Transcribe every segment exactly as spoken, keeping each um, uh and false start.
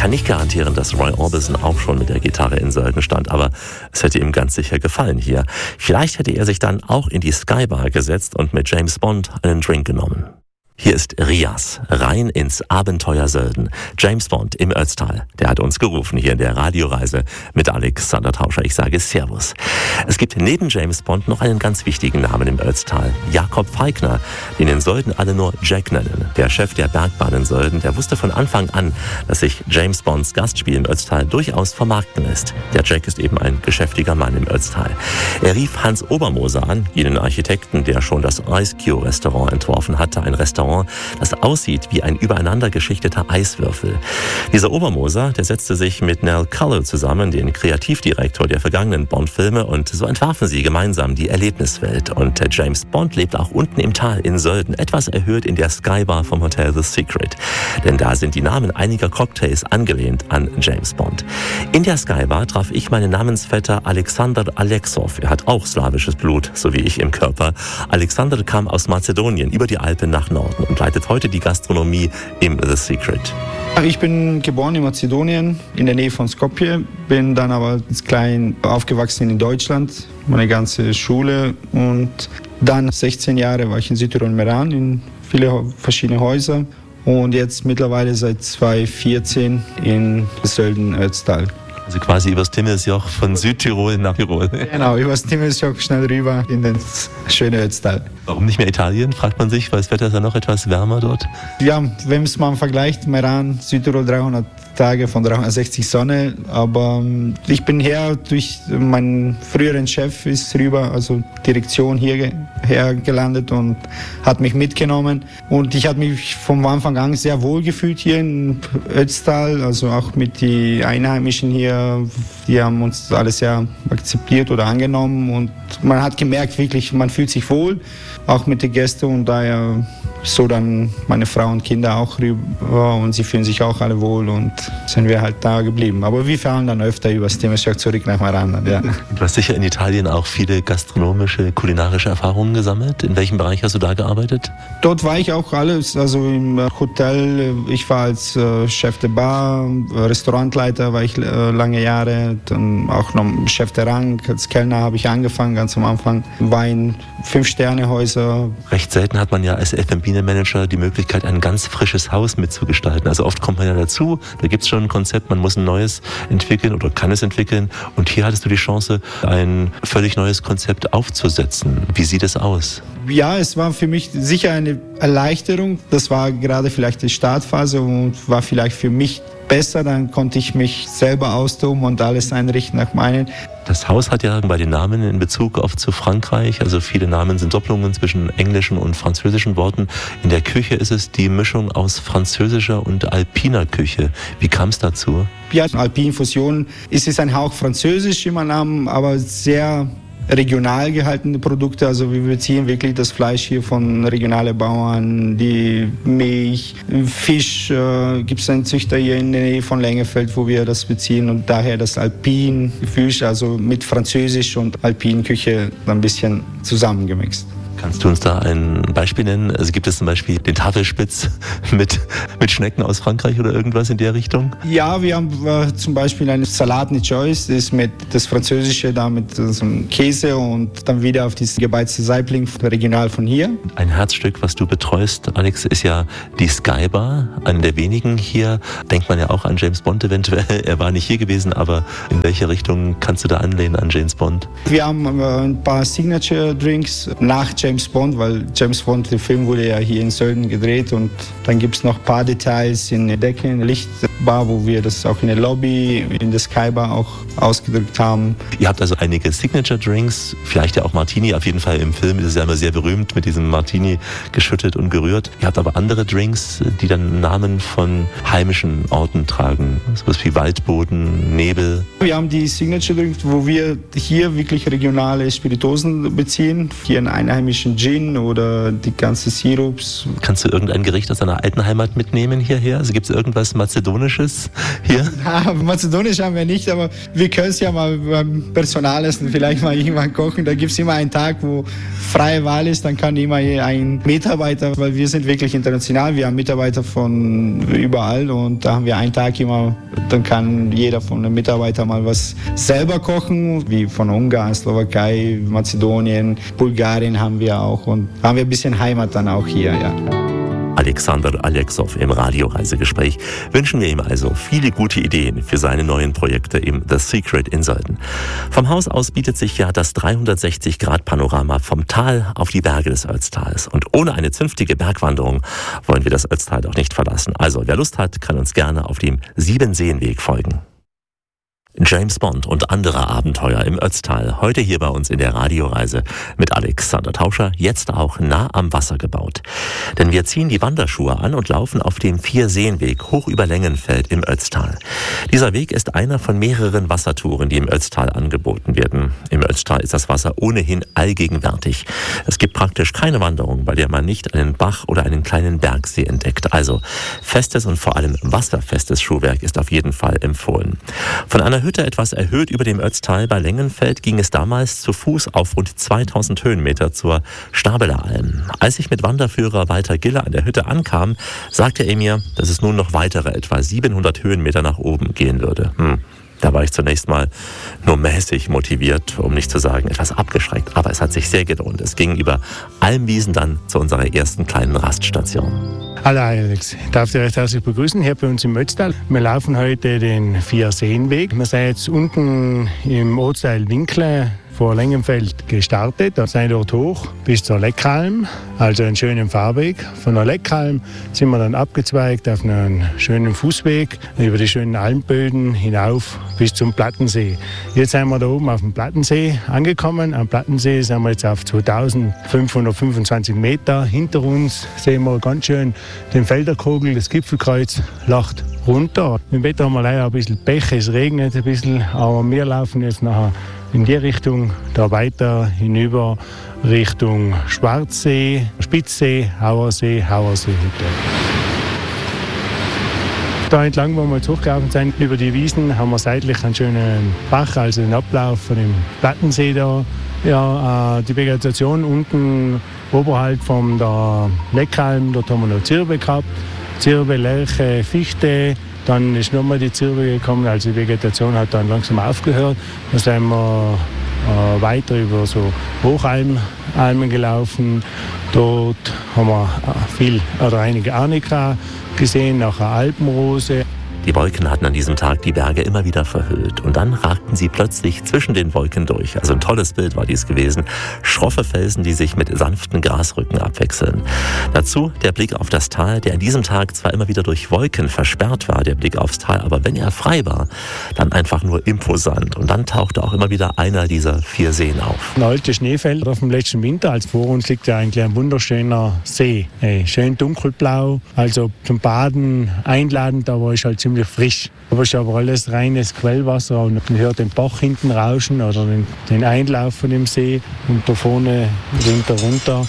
kann nicht garantieren, dass Roy Orbison auch schon mit der Gitarre in Sölden stand, aber es hätte ihm ganz sicher gefallen hier. Vielleicht hätte er sich dann auch in die Skybar gesetzt und mit James Bond einen Drink genommen. Hier ist Rias, rein ins Abenteuer Sölden. James Bond im Ötztal, der hat uns gerufen hier in der Radioreise mit Alexander Tauscher. Ich sage Servus. Es gibt neben James Bond noch einen ganz wichtigen Namen im Ötztal. Jakob Falkner, den in Sölden alle nur Jack nennen. Der Chef der Bergbahn in Sölden, der wusste von Anfang an, dass sich James Bonds Gastspiel im Ötztal durchaus vermarkten lässt. Der Jack ist eben ein geschäftiger Mann im Ötztal. Er rief Hans Obermoser an, jenen Architekten, der schon das Ice Cube Restaurant entworfen hatte, ein Restaurant, das aussieht wie ein übereinander geschichteter Eiswürfel. Dieser Obermoser, der setzte sich mit Nell Culloh zusammen, den Kreativdirektor der vergangenen Bond-Filme, und so entwarfen sie gemeinsam die Erlebniswelt. Und James Bond lebt auch unten im Tal in Sölden, etwas erhöht in der Skybar vom Hotel The Secret. Denn da sind die Namen einiger Cocktails angelehnt an James Bond. In der Skybar traf ich meinen Namensvetter Alexander Alexov. Er hat auch slawisches Blut, so wie ich im Körper. Alexander kam aus Mazedonien über die Alpen nach Norden und leitet heute die Gastronomie im The Secret. Ich bin geboren in Mazedonien, in der Nähe von Skopje, bin dann aber als klein aufgewachsen in Deutschland, meine ganze Schule, und dann sechzehn Jahre war ich in Südtirol Meran, in viele verschiedene Häuser, und jetzt mittlerweile seit zweitausendvierzehn in Sölden-Ötztal. Also quasi übers Timmelsjoch von Südtirol nach Tirol. Genau, übers Timmelsjoch schnell rüber in den schönen Ötztal. Warum nicht mehr Italien, fragt man sich, weil das Wetter ist ja noch etwas wärmer dort. Ja, wenn es mal vergleicht, Meran, Südtirol dreihundert Tage von dreihundertsechzig Sonne, aber ähm, ich bin her durch meinen früheren Chef ist rüber, also Direktion hierher gelandet und hat mich mitgenommen, und ich habe mich vom Anfang an sehr wohl gefühlt hier in Ötztal, also auch mit den Einheimischen hier, die haben uns alles sehr akzeptiert oder angenommen, und man hat gemerkt wirklich, man fühlt sich wohl, auch mit den Gästen, und daher so dann meine Frau und Kinder auch rüber, und sie fühlen sich auch alle wohl, und sind wir halt da geblieben. Aber wir fahren dann öfter übers Timmelsjoch zurück nach Meran. Ja. Du hast sicher in Italien auch viele gastronomische, kulinarische Erfahrungen gesammelt. In welchem Bereich hast du da gearbeitet? Dort war ich auch alles, also im Hotel. Ich war als äh, Chef der Bar, Restaurantleiter war ich äh, lange Jahre, dann auch noch Chef der Rang. Als Kellner habe ich angefangen, ganz am Anfang. War in Fünf-Sterne-Häuser. Recht selten hat man ja als F and B-Manager die Möglichkeit, ein ganz frisches Haus mitzugestalten. Also oft kommt man ja dazu, da gibt es schon ein Konzept, man muss ein neues entwickeln oder kann es entwickeln. Und hier hattest du die Chance, ein völlig neues Konzept aufzusetzen. Wie sieht es aus? Ja, es war für mich sicher eine Erleichterung. Das war gerade vielleicht die Startphase und war vielleicht für mich besser. Dann konnte ich mich selber austoben und alles einrichten nach meinen. Das Haus hat ja bei den Namen in Bezug oft zu Frankreich, also viele Namen sind Doppelungen zwischen englischen und französischen Worten. In der Küche ist es die Mischung aus französischer und alpiner Küche. Wie kam es dazu? Ja, Alpin-Fusion. Es ist ein Hauch französisch im Namen, aber sehr regional gehaltene Produkte, also wir beziehen wirklich das Fleisch hier von regionalen Bauern, die Milch, Fisch, äh, gibt es einen Züchter hier in der Nähe von Lengefeld, wo wir das beziehen, und daher das Alpin-Fisch, also mit Französisch und Alpin-Küche ein bisschen zusammengemixt. Kannst du uns da ein Beispiel nennen? Also gibt es zum Beispiel den Tafelspitz mit, mit Schnecken aus Frankreich oder irgendwas in der Richtung? Ja, wir haben äh, zum Beispiel einen Salat mit Choice, das ist mit das Französische, da mit äh, so einem Käse und dann wieder auf dieses gebeizte Saibling, regional von hier. Ein Herzstück, was du betreust, Alex, ist ja die Skybar, eine der wenigen hier. Denkt man ja auch an James Bond eventuell. Er war nicht hier gewesen, aber in welche Richtung kannst du da anlehnen an James Bond? Wir haben äh, ein paar Signature Drinks nach James Bond, weil James Bond, der Film wurde ja hier in Sölden gedreht, und dann gibt es noch ein paar Details in der Decke, in der Lichtbar, wo wir das auch in der Lobby, in der Skybar auch ausgedrückt haben. Ihr habt also einige Signature Drinks, vielleicht ja auch Martini, auf jeden Fall im Film ist es ja immer sehr berühmt, mit diesem Martini geschüttet und gerührt. Ihr habt aber andere Drinks, die dann Namen von heimischen Orten tragen, sowas wie Waldboden, Nebel. Wir haben die Signature Drinks, wo wir hier wirklich regionale Spirituosen beziehen, hier ein einheimisches italienischen Gin oder die ganzen Sirups. Kannst du irgendein Gericht aus deiner alten Heimat mitnehmen hierher? Also gibt es irgendwas Mazedonisches hier? Na, Mazedonisch haben wir nicht, aber wir können es ja mal beim Personalessen vielleicht mal irgendwann kochen. Da gibt es immer einen Tag, wo freie Wahl ist, dann kann immer ein Mitarbeiter, weil wir sind wirklich international, wir haben Mitarbeiter von überall und da haben wir einen Tag immer, dann kann jeder von den Mitarbeitern mal was selber kochen, wie von Ungarn, Slowakei, Mazedonien, Bulgarien haben wir auch und haben wir ein bisschen Heimat dann auch hier, ja. Alexander Alexov im Radioreisegespräch wünschen wir ihm also viele gute Ideen für seine neuen Projekte im The Secret in Sölden. Vom Haus aus bietet sich ja das dreihundertsechzig Grad Panorama vom Tal auf die Berge des Ötztals. Und ohne eine zünftige Bergwanderung wollen wir das Ötztal doch nicht verlassen. Also wer Lust hat, kann uns gerne auf dem Siebenseenweg folgen. James Bond und andere Abenteuer im Ötztal, heute hier bei uns in der Radioreise mit Alexander Tauscher, jetzt auch nah am Wasser gebaut. Denn wir ziehen die Wanderschuhe an und laufen auf dem Vierseenweg hoch über Längenfeld im Ötztal. Dieser Weg ist einer von mehreren Wassertouren, die im Ötztal angeboten werden. Im Ötztal ist das Wasser ohnehin allgegenwärtig. Es gibt praktisch keine Wanderung, bei der man nicht einen Bach oder einen kleinen Bergsee entdeckt. Also festes und vor allem wasserfestes Schuhwerk ist auf jeden Fall empfohlen. Von einer Hütte etwas erhöht über dem Ötztal bei Längenfeld ging es damals zu Fuß auf rund zweitausend Höhenmeter zur Stabeler Alm. Als ich mit Wanderführer Walter Giller an der Hütte ankam, sagte er mir, dass es nun noch weitere etwa siebenhundert Höhenmeter nach oben gehen würde. Hm. Da war ich zunächst mal nur mäßig motiviert, um nicht zu sagen etwas abgeschreckt. Aber es hat sich sehr gelohnt. Es ging über Almwiesen dann zu unserer ersten kleinen Raststation. Hallo Alex, ich darf dich recht herzlich begrüßen hier bei uns im Ötztal. Wir laufen heute den Vierseenweg. Wir sind jetzt unten im Ortsteil Winkle vor Längenfeld gestartet. Da sind wir dort hoch bis zur Leckalm, also einen schönen Fahrweg. Von der Leckalm sind wir dann abgezweigt auf einen schönen Fußweg über die schönen Almböden hinauf bis zum Plattensee. Jetzt sind wir da oben auf dem Plattensee angekommen. Am Plattensee sind wir jetzt auf zweitausendfünfhundertfünfundzwanzig Meter. Hinter uns sehen wir ganz schön den Felderkogel, das Gipfelkreuz lacht runter. Im Wetter haben wir leider ein bisschen Pech, es regnet ein bisschen, aber wir laufen jetzt nachher in die Richtung, da weiter hinüber Richtung Schwarzsee, Spitzsee, Hauersee, Hauersee-Hütte. Da entlang, wo wir jetzt hochgelaufen sind, über die Wiesen, haben wir seitlich einen schönen Bach, also den Ablauf von dem Plattensee da. Ja, äh, die Vegetation unten oberhalb von der Leckalm, dort haben wir noch Zirbe gehabt. Zirbe, Lärche, Fichte. Dann ist nochmal die Zirbe gekommen, also die Vegetation hat dann langsam aufgehört. Dann sind wir äh, weiter über so Hochalmen gelaufen. Dort haben wir viel oder einige Arnika gesehen, nachher Alpenrose. Die Wolken hatten an diesem Tag die Berge immer wieder verhüllt und dann ragten sie plötzlich zwischen den Wolken durch. Also ein tolles Bild war dies gewesen. Schroffe Felsen, die sich mit sanften Grasrücken abwechseln. Dazu der Blick auf das Tal, der an diesem Tag zwar immer wieder durch Wolken versperrt war, der Blick aufs Tal, aber wenn er frei war, dann einfach nur imposant. Und dann tauchte auch immer wieder einer dieser vier Seen auf. Ein altes Schneefeld auf dem letzten Winter, als vor uns liegt ja eigentlich ein wunderschöner See. Hey, schön dunkelblau, also zum Baden einladend, da war ich halt ziemlich frisch. Aber es ist aber alles reines Quellwasser und man hört den Bach hinten rauschen oder den, den Einlauf von dem See und da vorne runter, runter.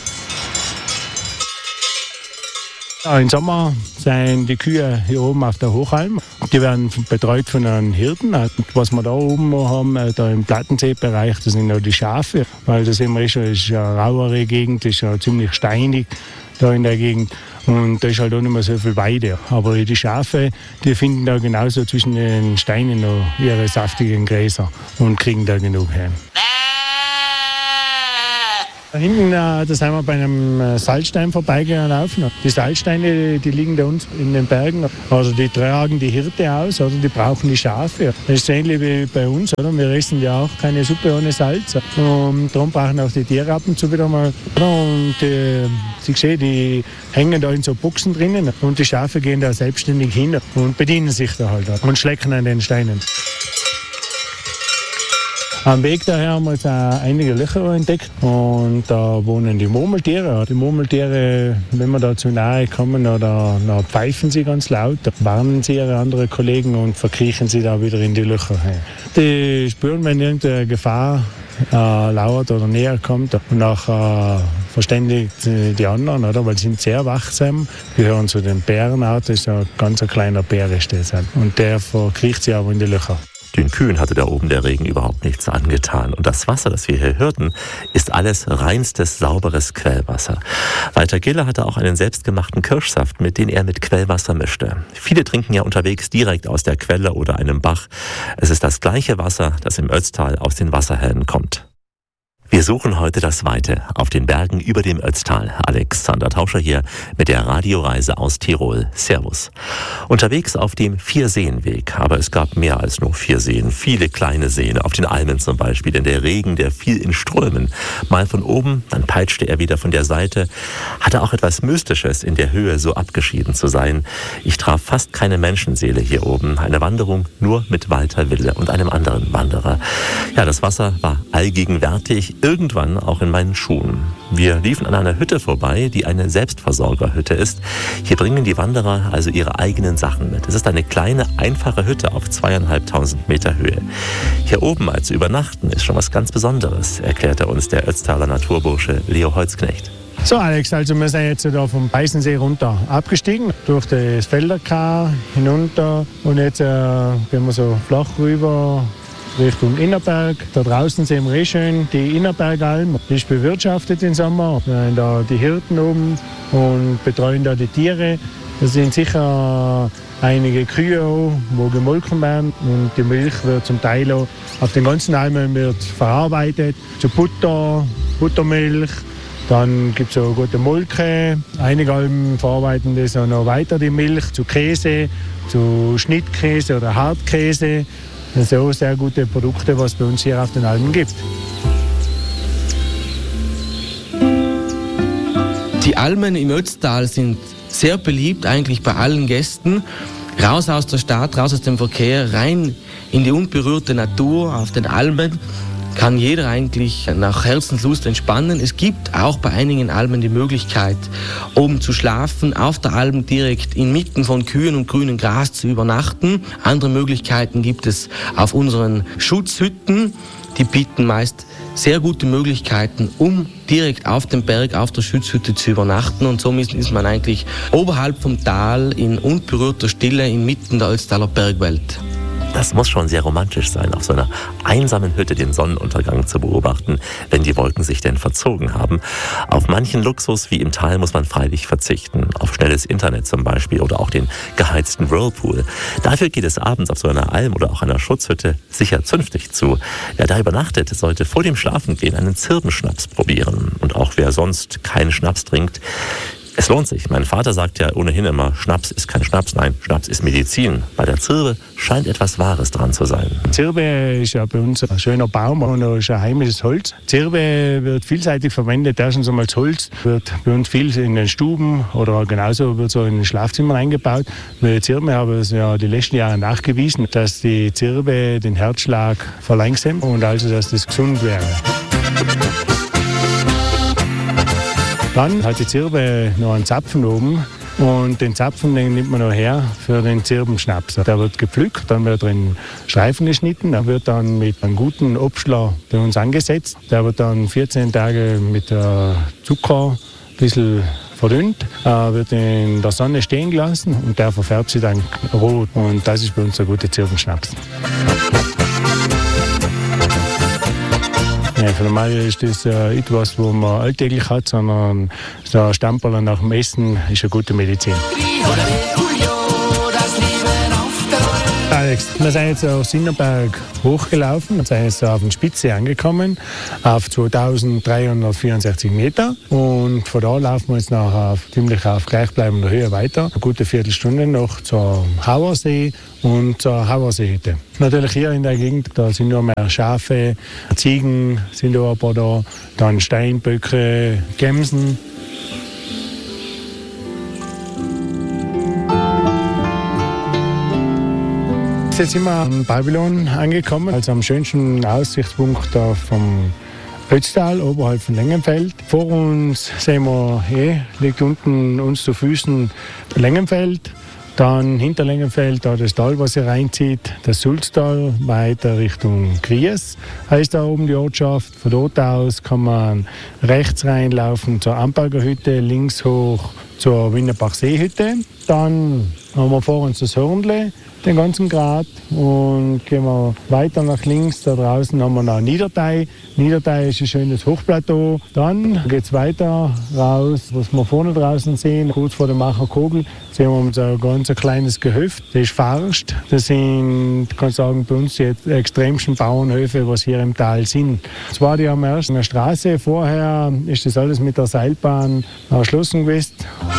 Ja, im Sommer sind die Kühe hier oben auf der Hochalm. Die werden betreut von einem Hirten. Was wir da oben haben, da im Plattenseebereich, das sind ja die Schafe. Weil das immer ist, ist eine rauere Gegend, ist ja ziemlich steinig da in der Gegend. Und da ist halt auch nicht mehr so viel Weide. Aber die Schafe, die finden da genauso zwischen den Steinen noch ihre saftigen Gräser und kriegen da genug her. Da hinten, da sind wir bei einem Salzstein vorbeigelaufen. Die Salzsteine, die liegen da uns in den Bergen. Also die tragen die Hirte aus, oder die brauchen die Schafe. Das ist ähnlich wie bei uns, oder? Wir essen ja auch keine Suppe ohne Salz. Und darum brauchen auch die Tiere ab und zu wieder mal. Und äh, Sie sehen, die hängen da in so Boxen drinnen. Und die Schafe gehen da selbstständig hin und bedienen sich da halt und schlecken an den Steinen. Am Weg daher haben wir jetzt auch einige Löcher entdeckt und da wohnen die Murmeltiere. Die Murmeltiere, wenn wir da zu nahe kommen, oder, dann pfeifen sie ganz laut, da warnen sie ihre anderen Kollegen und verkriechen sie da wieder in die Löcher. Die spüren, wenn irgendeine Gefahr äh, lauert oder näher kommt und nachher äh, verständigt die anderen, oder? Weil sie sind sehr wachsam, gehören zu den Bärenarten, das ist ein ganz ein kleiner Bär ist das. Und der verkriecht sich aber in die Löcher. Den Kühen hatte da oben der Regen überhaupt nichts angetan. Und das Wasser, das wir hier hörten, ist alles reinstes, sauberes Quellwasser. Walter Gille hatte auch einen selbstgemachten Kirschsaft, mit dem er mit Quellwasser mischte. Viele trinken ja unterwegs direkt aus der Quelle oder einem Bach. Es ist das gleiche Wasser, das im Ötztal aus den Wasserhähnen kommt. Wir suchen heute das Weite auf den Bergen über dem Ötztal. Alexander Tauscher hier mit der Radioreise aus Tirol. Servus. Unterwegs auf dem Vierseenweg, aber es gab mehr als nur vier Seen. Viele kleine Seen, auf den Almen zum Beispiel, denn der Regen, der fiel in Strömen. Mal von oben, dann peitschte er wieder von der Seite. Hatte auch etwas Mystisches, in der Höhe so abgeschieden zu sein. Ich traf fast keine Menschenseele hier oben. Eine Wanderung nur mit Walter Wille und einem anderen Wanderer. Ja, das Wasser war allgegenwärtig. Irgendwann auch in meinen Schuhen. Wir liefen an einer Hütte vorbei, die eine Selbstversorgerhütte ist. Hier bringen die Wanderer also ihre eigenen Sachen mit. Es ist eine kleine, einfache Hütte auf zweieinhalbtausend Meter Höhe. Hier oben also übernachten ist schon was ganz Besonderes, erklärte uns der Ötztaler Naturbursche Leo Holzknecht. So Alex, also wir sind jetzt da vom Beißensee runter abgestiegen, durch das Felderkar hinunter und jetzt äh, gehen wir so flach rüber Richtung Innerberg. Da draußen sehen wir eh schön die Innerbergalm. Die ist bewirtschaftet im Sommer. Wir haben da die Hirten oben und betreuen da die Tiere. Es sind sicher einige Kühe auch, wo gemolken werden. Und die Milch wird zum Teil auch auf den ganzen Almen wird verarbeitet. Zu Butter, Buttermilch. Dann gibt es auch gute Molke. Einige Almen verarbeiten das auch noch weiter, die Milch, zu Käse, zu Schnittkäse oder Hartkäse. Das sind auch sehr gute Produkte, was es bei uns hier auf den Almen gibt. Die Almen im Ötztal sind sehr beliebt eigentlich bei allen Gästen. Raus aus der Stadt, raus aus dem Verkehr, rein in die unberührte Natur auf den Almen kann jeder eigentlich nach Herzenslust entspannen. Es gibt auch bei einigen Almen die Möglichkeit, oben zu schlafen, auf der Alm direkt inmitten von Kühen und grünem Gras zu übernachten. Andere Möglichkeiten gibt es auf unseren Schutzhütten. Die bieten meist sehr gute Möglichkeiten, um direkt auf dem Berg, auf der Schutzhütte zu übernachten. Und somit ist man eigentlich oberhalb vom Tal in unberührter Stille inmitten der Ötztaler Bergwelt. Das muss schon sehr romantisch sein, auf so einer einsamen Hütte den Sonnenuntergang zu beobachten, wenn die Wolken sich denn verzogen haben. Auf manchen Luxus wie im Tal muss man freilich verzichten, auf schnelles Internet zum Beispiel oder auch den geheizten Whirlpool. Dafür geht es abends auf so einer Alm oder auch einer Schutzhütte sicher zünftig zu. Wer da übernachtet, sollte vor dem Schlafengehen einen Zirbenschnaps probieren. Und auch wer sonst keinen Schnaps trinkt, es lohnt sich. Mein Vater sagt ja ohnehin immer, Schnaps ist kein Schnaps, nein, Schnaps ist Medizin. Bei der Zirbe scheint etwas Wahres dran zu sein. Zirbe ist ja bei uns ein schöner Baum und ist ein heimisches Holz. Zirbe wird vielseitig verwendet. Erstens einmal das Holz wird bei uns viel in den Stuben oder genauso wird so in den Schlafzimmern eingebaut. Mit der Zirbe haben es ja die letzten Jahre nachgewiesen, dass die Zirbe den Herzschlag verlangsamt und also, dass das gesund wäre. Dann hat die Zirbe noch einen Zapfen oben und den Zapfen den nimmt man noch her für den Zirbenschnaps. Der wird gepflückt, dann wird er in Streifen geschnitten, der wird dann mit einem guten Obstler bei uns angesetzt. Der wird dann vierzehn Tage mit Zucker ein bisschen verdünnt, äh, wird in der Sonne stehen gelassen und der verfärbt sich dann rot. Und das ist bei uns ein guter Zirbenschnaps. Ja, für normal ist das äh, etwas, was man alltäglich hat, sondern so ein Stamperl nach dem Essen ist eine gute Medizin. Alex, wir sind jetzt auf Innerberg hochgelaufen und sind jetzt auf der Spitze angekommen, auf zweitausenddreihundertvierundsechzig Meter. Und von da laufen wir jetzt noch auf, ziemlich auf gleichbleibender Höhe weiter. Eine gute Viertelstunde noch zur Hauersee und zur Hauerseehütte. Natürlich hier in der Gegend, da sind nur mehr Schafe, Ziegen sind auch ein paar da, dann Steinböcke, Gämsen. Jetzt sind wir am Babylon angekommen, also am schönsten Aussichtspunkt da vom Ötztal, oberhalb von Lengenfeld. Vor uns sehen wir, eh, liegt unten uns zu Füßen Lengenfeld Dann hinter Lengenfeld da das Tal, was ihr reinzieht, das Sulztal, weiter Richtung Gries heißt da oben die Ortschaft. Von dort aus kann man rechts reinlaufen zur Ampergerhütte, links hoch zur Winnerbach-Seehütte. Dann haben wir vor uns das Hörnle, den ganzen Grat, und gehen wir weiter nach links. Da draußen haben wir noch Niedertei. Niedertei ist ein schönes Hochplateau. Dann geht es weiter raus, was wir vorne draußen sehen. Kurz vor der Macherkogel sehen wir uns ein ganz kleines Gehöft. Das ist Farscht. Das sind, kann ich sagen, bei uns die extremsten Bauernhöfe, was hier im Tal sind. Zwar die haben erst eine Straße. Vorher ist das alles mit der Seilbahn erschlossen gewesen.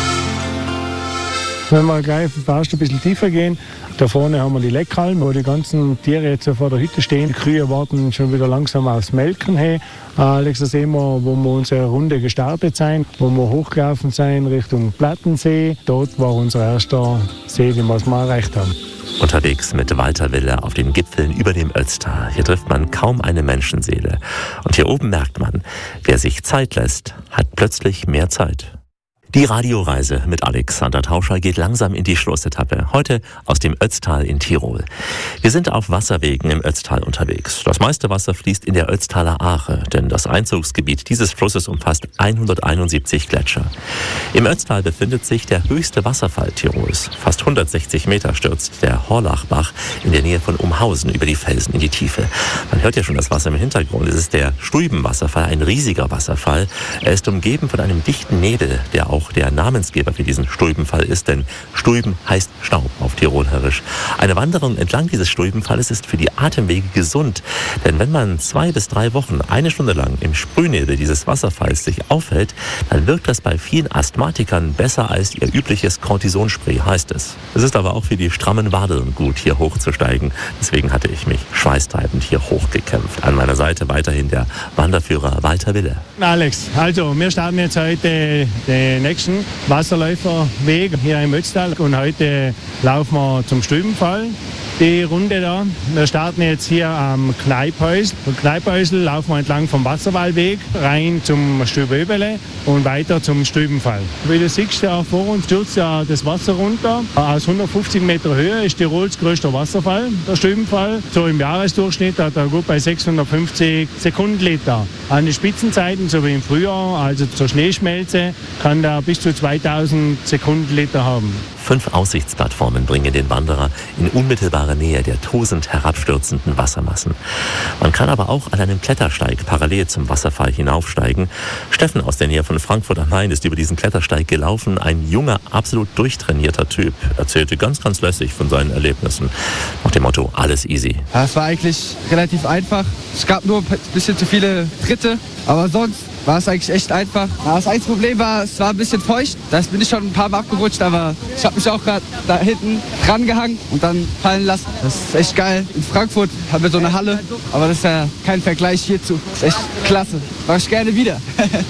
Wenn wir gleich fast ein bisschen tiefer gehen, da vorne haben wir die Leckhallen, wo die ganzen Tiere jetzt vor der Hütte stehen. Die Kühe warten schon wieder langsam aufs Melken. Hey, Alex, da sehen wir, wo wir unsere Runde gestartet sind, wo wir hochgelaufen sind Richtung Plattensee. Dort war unser erster See, den wir mal erreicht haben. Unterwegs mit Walter Wille auf den Gipfeln über dem Ötztal. Hier trifft man kaum eine Menschenseele. Und hier oben merkt man, wer sich Zeit lässt, hat plötzlich mehr Zeit. Die Radioreise mit Alexander Tauscher geht langsam in die Schlussetappe. Heute aus dem Ötztal in Tirol. Wir sind auf Wasserwegen im Ötztal unterwegs. Das meiste Wasser fließt in der Ötztaler Ache, denn das Einzugsgebiet dieses Flusses umfasst hunderteinundsiebzig Gletscher. Im Ötztal befindet sich der höchste Wasserfall Tirols. Fast hundertsechzig Meter stürzt der Horlachbach in der Nähe von Umhausen über die Felsen in die Tiefe. Man hört ja schon das Wasser im Hintergrund. Es ist der Stuybenwasserfall, ein riesiger Wasserfall. Er ist umgeben von einem dichten Nebel, der auch der Namensgeber für diesen Stuybenfall ist, denn Stuyben heißt Staub auf Tirolerisch. Eine Wanderung entlang dieses Stuybenfalles ist für die Atemwege gesund, denn wenn man zwei bis drei Wochen eine Stunde lang im Sprühnebel dieses Wasserfalls sich aufhält, dann wirkt das bei vielen Asthmatikern besser als ihr übliches Cortisonspray, heißt es. Es ist aber auch für die strammen Wadeln gut, hier hochzusteigen. Deswegen hatte ich mich schweißtreibend hier hochgekämpft. An meiner Seite weiterhin der Wanderführer Walter Wille. Alex, also wir starten jetzt heute den nächsten Wasserläuferweg hier im Ötztal und heute laufen wir zum Stuybenfall. Die Runde da. Wir starten jetzt hier am Kneiphäusl. Von Kneiphäusl laufen wir entlang vom Wasserwallweg rein zum Stüböbele und weiter zum Stuybenfall. Wie du siehst, da vor uns stürzt ja das Wasser runter. Aus hundertfünfzig Meter Höhe ist Tirols größter Wasserfall, der Stuybenfall. So im Jahresdurchschnitt hat er gut bei sechshundertfünfzig Sekundenliter. An den Spitzenzeiten, so wie im Frühjahr, also zur Schneeschmelze, kann er bis zu zweitausend Sekundenliter haben. Fünf Aussichtsplattformen bringen den Wanderer in unmittelbare Nähe der tosend herabstürzenden Wassermassen. Man kann aber auch an einem Klettersteig parallel zum Wasserfall hinaufsteigen. Steffen aus der Nähe von Frankfurt am Main ist über diesen Klettersteig gelaufen. Ein junger, absolut durchtrainierter Typ. Erzählte ganz, ganz lässig von seinen Erlebnissen. Nach dem Motto, alles easy. Ja, es war eigentlich relativ einfach. Es gab nur ein bisschen zu viele Tritte, aber sonst war es eigentlich echt einfach. Ja, das einzige Problem war, es war ein bisschen feucht. Da bin ich schon ein paar Mal abgerutscht, aber ich habe mich auch gerade da hinten dran gehangen und dann fallen lassen. Das ist echt geil. In Frankfurt haben wir so eine Halle, aber das ist ja kein Vergleich hierzu. Das ist echt klasse. Mach ich gerne wieder.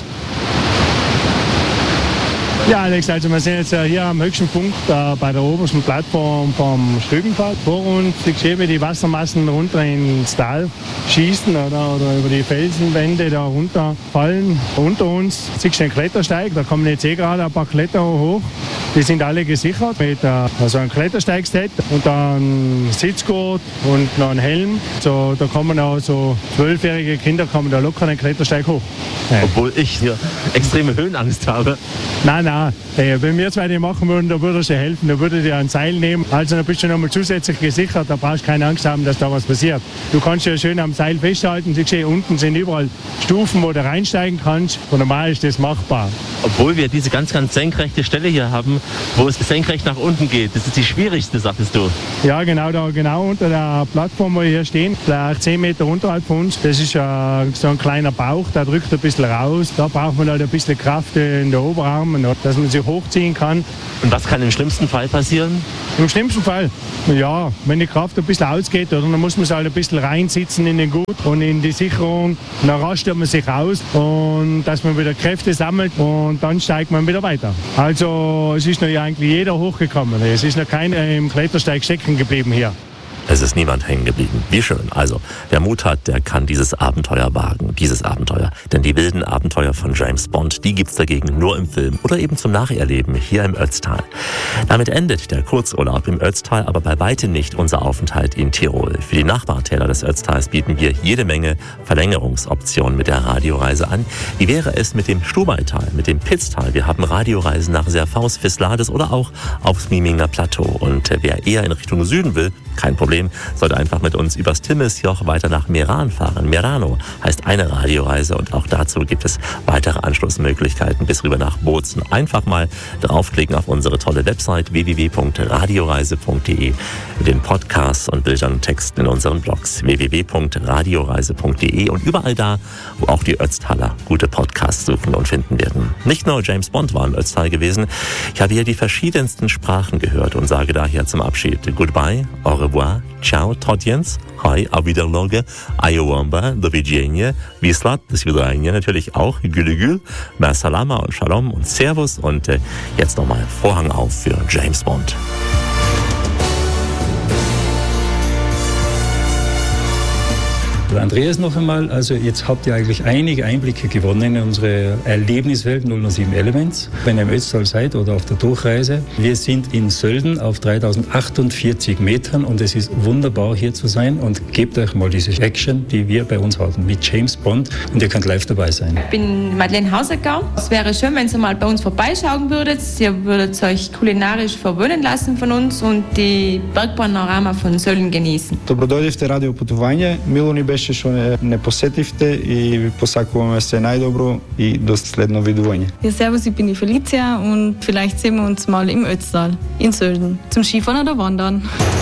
Ja, Alex, also wir sind jetzt hier am höchsten Punkt äh, bei der obersten Plattform vom Stuybenfall. Vor uns siehst du, wie die Wassermassen runter ins Tal schießen oder, oder über die Felsenwände da runterfallen. Unter uns siehst du einen Klettersteig, da kommen jetzt eh gerade ein paar Kletterer hoch. Die sind alle gesichert mit äh, also einem Klettersteigset und dann Sitzgurt und noch einen Helm. So, da kommen auch so zwölfjährige Kinder kommen da locker den Klettersteig hoch. Ja. Obwohl ich hier extreme Höhenangst habe. Nein, nein. Hey, wenn wir zwei die machen würden, da würde ich dir helfen, da würde ich dir ein Seil nehmen. Also dann bist du nochmal zusätzlich gesichert, da brauchst du keine Angst haben, dass da was passiert. Du kannst ja schön am Seil festhalten, siehst du, unten sind überall Stufen, wo du reinsteigen kannst. Und normal ist das machbar. Obwohl wir diese ganz, ganz senkrechte Stelle hier haben, wo es senkrecht nach unten geht. Das ist die schwierigste, sagtest du. Ja, genau, da genau unter der Plattform, wo wir hier stehen, vielleicht zehn Meter unterhalb von uns. Das ist äh, so ein kleiner Bauch, der drückt ein bisschen raus. Da braucht man halt ein bisschen Kraft in den Oberarmen, dass man sich hochziehen kann. Und was kann im schlimmsten Fall passieren? Im schlimmsten Fall, ja, wenn die Kraft ein bisschen ausgeht, oder, dann muss man sich halt ein bisschen reinsitzen in den Gurt und in die Sicherung. Dann rastet man sich aus und dass man wieder Kräfte sammelt und dann steigt man wieder weiter. Also es ist noch eigentlich jeder hochgekommen. Es ist noch keiner im Klettersteig stecken geblieben hier. Es ist niemand hängen geblieben. Wie schön. Also, wer Mut hat, der kann dieses Abenteuer wagen. Dieses Abenteuer. Denn die wilden Abenteuer von James Bond, die gibt's dagegen nur im Film oder eben zum Nacherleben hier im Ötztal. Damit endet der Kurzurlaub im Ötztal, aber bei weitem nicht unser Aufenthalt in Tirol. Für die Nachbartäler des Ötztals bieten wir jede Menge Verlängerungsoptionen mit der Radioreise an. Wie wäre es mit dem Stubaital, mit dem Pitztal? Wir haben Radioreisen nach Serfaus, Fislades oder auch aufs Mieminger Plateau. Und wer eher in Richtung Süden will, kein Problem, sollte einfach mit uns übers Timmisjoch weiter nach Meran fahren. Merano heißt eine Radioreise und auch dazu gibt es weitere Anschlussmöglichkeiten bis rüber nach Bozen. Einfach mal draufklicken auf unsere tolle Website w w w punkt radioreise punkt d e mit den Podcasts und Bildern und Texten in unseren Blogs w w w punkt radioreise punkt d e und überall da, wo auch die Ötztaler gute Podcasts suchen und finden werden. Nicht nur James Bond war im Ötztal gewesen, ich habe hier die verschiedensten Sprachen gehört und sage daher zum Abschied Goodbye, au revoir, ciao, todjens, hi, auf Wiederloge, Ayowamba, do widzenia, Wislat, das Wiedersehen natürlich auch, Gülügül, Salama und Shalom und Servus und äh, jetzt nochmal Vorhang auf für James Bond. Andreas noch einmal, also jetzt habt ihr eigentlich einige Einblicke gewonnen in unsere Erlebniswelt null null sieben Elements. Wenn ihr im Ötztal seid oder auf der Durchreise. Wir sind in Sölden auf dreitausendachundvierzig Metern und es ist wunderbar hier zu sein und gebt euch mal diese Action, die wir bei uns hatten mit James Bond und ihr könnt live dabei sein. Ich bin Madeleine Hausecker. Es wäre schön, wenn ihr mal bei uns vorbeischauen würdet. Ihr würdet euch kulinarisch verwöhnen lassen von uns und die Bergpanorama von Sölden genießen. Dobrodođite Radio Putovanje. Milo ni beše što ne posetite i posakujemo sve najdobro i do sledno vidovanje. Ja, servus, ich bin die Felicia und vielleicht sehen wir uns mal im Ötztal in Sölden zum Skifahren oder Wandern.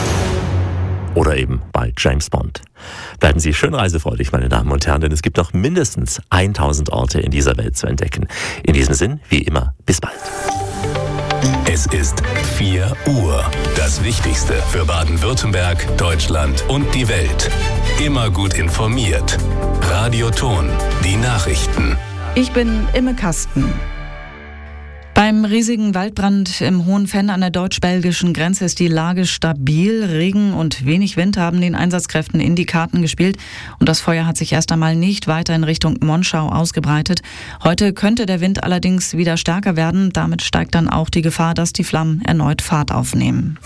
Oder eben bei James Bond. Bleiben Sie schön reisefreudig, meine Damen und Herren, denn es gibt noch mindestens tausend Orte in dieser Welt zu entdecken. In diesem Sinn, wie immer, bis bald. Es ist vier Uhr. Das Wichtigste für Baden-Württemberg, Deutschland und die Welt. Immer gut informiert. Radio Ton, die Nachrichten. Ich bin Imme Kasten. Beim riesigen Waldbrand im Hohenfenn an der deutsch-belgischen Grenze ist die Lage stabil. Regen und wenig Wind haben den Einsatzkräften in die Karten gespielt und das Feuer hat sich erst einmal nicht weiter in Richtung Monschau ausgebreitet. Heute könnte der Wind allerdings wieder stärker werden. Damit steigt dann auch die Gefahr, dass die Flammen erneut Fahrt aufnehmen.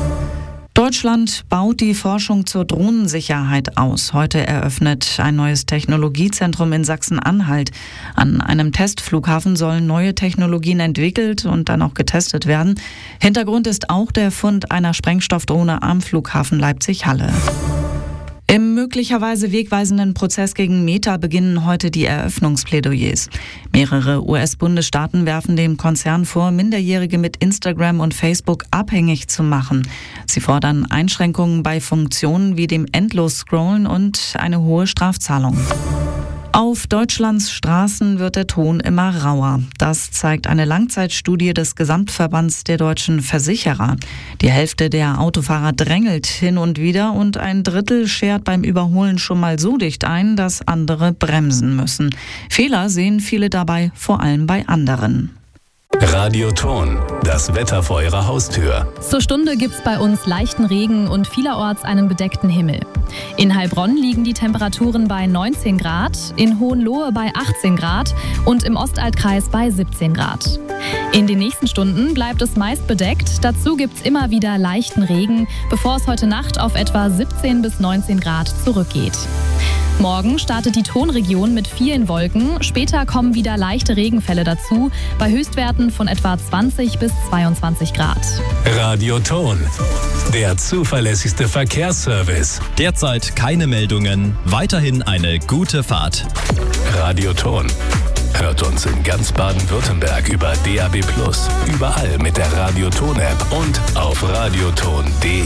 Deutschland baut die Forschung zur Drohnensicherheit aus. Heute eröffnet ein neues Technologiezentrum in Sachsen-Anhalt. An einem Testflughafen sollen neue Technologien entwickelt und dann auch getestet werden. Hintergrund ist auch der Fund einer Sprengstoffdrohne am Flughafen Leipzig-Halle. Im möglicherweise wegweisenden Prozess gegen Meta beginnen heute die Eröffnungsplädoyers. Mehrere U S-Bundesstaaten werfen dem Konzern vor, Minderjährige mit Instagram und Facebook abhängig zu machen. Sie fordern Einschränkungen bei Funktionen wie dem Endlos-Scrollen und eine hohe Strafzahlung. Auf Deutschlands Straßen wird der Ton immer rauer. Das zeigt eine Langzeitstudie des Gesamtverbands der deutschen Versicherer. Die Hälfte der Autofahrer drängelt hin und wieder und ein Drittel schert beim Überholen schon mal so dicht ein, dass andere bremsen müssen. Fehler sehen viele dabei, vor allem bei anderen. Radio Ton, das Wetter vor Ihrer Haustür. Zur Stunde gibt's bei uns leichten Regen und vielerorts einen bedeckten Himmel. In Heilbronn liegen die Temperaturen bei neunzehn Grad, in Hohenlohe bei achtzehn Grad und im Ostaltkreis bei siebzehn Grad. In den nächsten Stunden bleibt es meist bedeckt, dazu gibt's immer wieder leichten Regen, bevor es heute Nacht auf etwa siebzehn bis neunzehn Grad zurückgeht. Morgen startet die Tonregion mit vielen Wolken. Später kommen wieder leichte Regenfälle dazu, bei Höchstwerten von etwa zwanzig bis zweiundzwanzig Grad. Radio Ton, der zuverlässigste Verkehrsservice. Derzeit keine Meldungen, weiterhin eine gute Fahrt. Radio Ton. Hört uns in ganz Baden-Württemberg über D A B plus, überall mit der Radio Ton App und auf radioton punkt de.